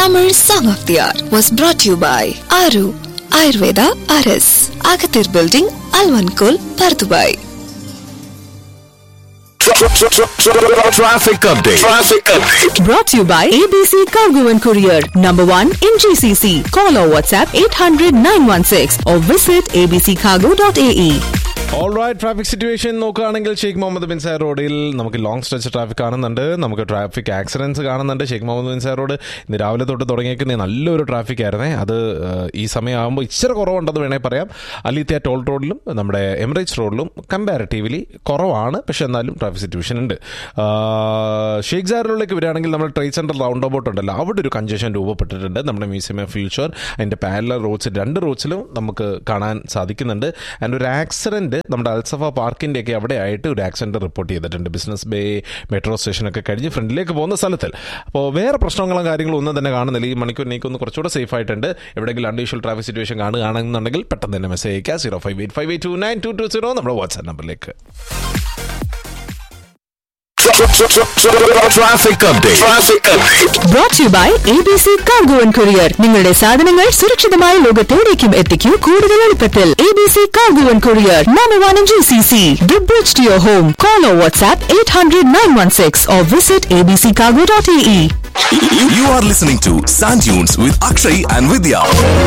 Tamil Song of the Hour was brought to you by Aru Ayurveda RS, Agathir Building, Alvankul, Pardubai. Traffic update. Brought to you by ABC Cargo and Courier, #1 in GCC. Call or WhatsApp 800-916 or visit abccargo.ae. Alright traffic situation നോക്കുകയാണെങ്കിൽ Sheikh Muhammad bin sir റോഡിൽ നമുക്ക് long stretch traffic കാണുന്നുണ്ട്. നമുക്ക് traffic accidents കാണുന്നുണ്ട്. Sheikh Muhammad bin sir road ഇന്ന് രാവിലെ തൊട്ട് തുടങ്ങിയേക്കുന്ന നല്ലൊരു ട്രാഫിക് ആയിരുന്നേ. അത് ഈ സമയമാകുമ്പോൾ ഇച്ചിരി കുറവുണ്ടെന്ന് വേണമെങ്കിൽ പറയാം. അലിത്യ ടോൾ റോഡിലും നമ്മുടെ എമിറേറ്റ്സ് റോഡിലും കമ്പാരിറ്റീവ്ലി കുറവാണ്. പക്ഷെ എന്നാലും ട്രാഫിക് സിറ്റുവേഷൻ ഉണ്ട്. ഷെയ്ഖ് സാറിലേക്ക് വരികയാണെങ്കിൽ നമ്മുടെ ട്രേഡ് സെൻറ്റർ റൗണ്ട് അബൌട്ട് ഉണ്ടല്ലോ, അവിടെ ഒരു കൺജഷൻ രൂപപ്പെട്ടിട്ടുണ്ട്. നമ്മുടെ മ്യൂസിയം ഓഫ് ഫ്യൂച്ചർ അതിൻ്റെ പാരലൽ റോഡ്സ് 2 റോഡ്സിലും നമുക്ക് കാണാൻ സാധിക്കുന്നുണ്ട്. ആൻഡ് ഒരു ആക്സിഡൻറ്റ് നമ്മുടെ അൽസഫ പാർക്കിൻ്റെ ഒക്കെ അവിടെ ആയിട്ട് ഒരു ആക്സിഡൻറ്റ് റിപ്പോർട്ട് ചെയ്തിട്ടുണ്ട്. ബിസിനസ് ബേ മെട്രോ സ്റ്റേഷനൊക്കെ കഴിഞ്ഞ് ഫ്രണ്ടിലേക്ക് പോകുന്ന സ്ഥലത്തിൽ. അപ്പോൾ വേറെ പ്രശ്നങ്ങളും കാര്യങ്ങളും ഒന്നും തന്നെ കാണുന്നില്ല. ഈ മണിക്കൂറിനേക്കൊന്ന് കുറച്ചുകൂടെ സേഫ് ആയിട്ടുണ്ട്. എവിടെയെങ്കിലും അൺയൂഷ്വൽ ട്രാഫിക് സിറ്റുവേഷൻ കാണുകയാണെന്നുണ്ടെങ്കിൽ പെട്ടെന്ന് തന്നെ മെസ്സേജ് അയക്കുക 0585829220 നമ്മുടെ വാട്സ്ആപ്പ് നമ്പറിലേക്ക്. Traffic update. Brought to you by ABC Cargo and Courier. നിങ്ങളുടെ സാധനങ്ങൾ സുരക്ഷിതമായ ലോകത്തെവിടേക്കും എത്തിക്കൂ കൂടുതൽ എളുപ്പത്തിൽ. ABC Cargo and Courier, #1 in GCC. The bridge to your home. Call or WhatsApp 800-916 or visit abccargo.ae. You are listening to Sand Dunes with Akshay and Vidya.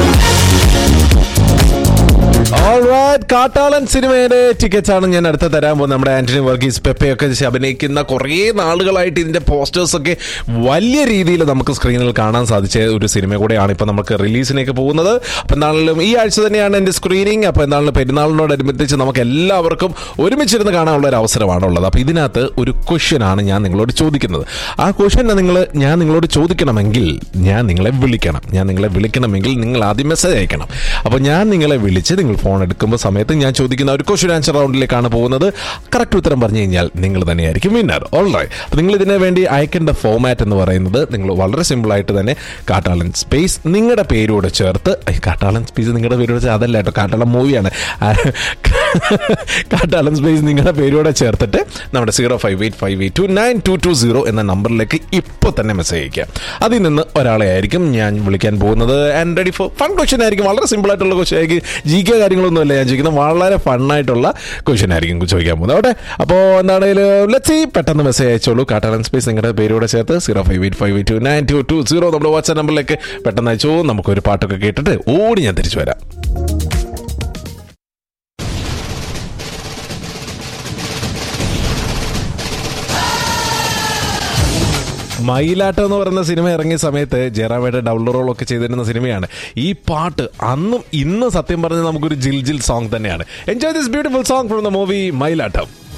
Alright, കാട്ടാളൻ സിനിമയുടെ tickets ആണ് ഞാൻ അടുത്ത് തരാൻ പോകുന്നത്. നമ്മുടെ ആന്റണി വർഗീസ് പെപ്പയൊക്കെ അഭിനയിക്കുന്ന കുറേ നാളുകളായിട്ട് ഇതിന്റെ പോസ്റ്റേഴ്സൊക്കെ വലിയ രീതിയിൽ നമുക്ക് സ്ക്രീനിൽ കാണാൻ സാധിച്ച ഒരു സിനിമ കൂടെയാണ് ഇപ്പോൾ നമുക്ക് റിലീസിലേക്ക് പോകുന്നത്. അപ്പോൾ എന്താണെങ്കിലും ഈ ആഴ്ച തന്നെയാണ് എൻ്റെ സ്ക്രീനിങ്. അപ്പോൾ എന്താണെങ്കിലും പെരുന്നാളിനോടനുബന്ധിച്ച് നമുക്ക് എല്ലാവർക്കും ഒരുമിച്ചിരുന്ന് കാണാനുള്ള ഒരു അവസരമാണുള്ളത്. അപ്പോൾ ഇതിനകത്ത് ഒരു ക്വസ്റ്റ്യനാണ് ഞാൻ നിങ്ങളോട് ചോദിക്കുന്നത്. ആ ക്വസ്റ്റ്യൻ ഞാൻ നിങ്ങളോട് ചോദിക്കണമെങ്കിൽ ഞാൻ നിങ്ങളെ വിളിക്കണമെങ്കിൽ നിങ്ങൾ ആദ്യം മെസ്സേജ് അയക്കണം. അപ്പോൾ ഞാൻ നിങ്ങളെ വിളിച്ച് നിങ്ങൾ ഫോൺ എടുക്കുമ്പോൾ സമയത്ത് ഞാൻ ചോദിക്കുന്ന ഒരു ക്വസ്റ്റ്യൻ ആൻസർ റൗണ്ടിലേക്കാണ് പോകുന്നത്. കറക്റ്റ് ഉത്തരം പറഞ്ഞു കഴിഞ്ഞാൽ നിങ്ങൾ തന്നെയായിരിക്കും വിന്നർ. ഓൾറൈറ്റ്, അപ്പോൾ നിങ്ങൾ ഇതിനു വേണ്ടി അയക്കേണ്ട ഫോമാറ്റ് എന്ന് പറയുന്നത് നിങ്ങൾ വളരെ സിമ്പിളായിട്ട് തന്നെ കാട്ടാളൻ സ്പേസ് നിങ്ങളുടെ പേരോട് ചേർത്ത്, കാട്ടാളൻ സ്പേസ് നിങ്ങളുടെ പേരോട് അതല്ല കേട്ടോ, കാട്ടാളൻ മൂവിയാണ്. കാട്ടാളൻ സ്പേസ് നിങ്ങളുടെ പേരോടെ ചേർത്തിട്ട് നമ്മുടെ 0585829220 എന്ന നമ്പറിലേക്ക് ഇപ്പോൾ തന്നെ മെസ്സേജ് അയക്കുക. അതിൽ നിന്ന് ഒരാളെ ആയിരിക്കും ഞാൻ വിളിക്കാൻ പോകുന്നത്. And ready for fun question ആയിരിക്കും. വളരെ സിമ്പിൾ ആയിട്ടുള്ള ക്വസ്റ്റ്യൻ ആയിരിക്കും. GK കാര്യങ്ങളൊന്നുമല്ല ഞാൻ ചോദിക്കുന്നത്, വളരെ ഫണ്ണായിട്ടുള്ള ക്വസ്റ്റ്യൻ ആയിരിക്കും ചോദിക്കാൻ പോകുന്നത്. ഓട്ടെ, അപ്പോൾ എന്താണെങ്കിലും ലെറ്റ്സ് സീ, പെട്ടെന്ന് മെസ്സേജ് അയച്ചോളൂ. കാട്ടാളൻ സ്പേസ് നിങ്ങളുടെ പേരോടെ ചേർത്ത് 0585829220 നമ്മുടെ വാട്സ്ആപ്പ് നമ്പറിലേക്ക് പെട്ടെന്ന് അയച്ചോ. നമുക്കൊരു പാട്ടൊക്കെ കേട്ടിട്ട് ഓടി ഞാൻ തിരിച്ചു വരാം. മയിലാട്ടം എന്ന് പറയുന്ന സിനിമ ഇറങ്ങിയ സമയത്ത് ജയറാമേട്ട ഡബിൾ റോളൊക്കെ ചെയ്തിരുന്ന സിനിമയാണ്. ഈ പാട്ട് അന്നും ഇന്ന് സത്യം പറഞ്ഞ് നമുക്കൊരു ജിൽ സോങ് തന്നെയാണ്. Enjoy this beautiful song from the movie Mayilattam.